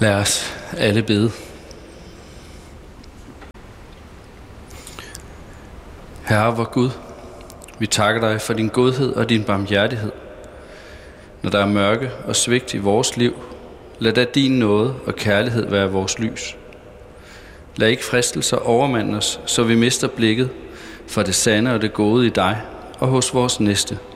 Lad os alle bede. Herre vor Gud, vi takker dig for din godhed og din barmhjertighed. Når der er mørke og svigt i vores liv, lad da din nåde og kærlighed være vores lys. Lad ikke fristelser overmande os, så vi mister blikket for det sande og det gode i dig og hos vores næste.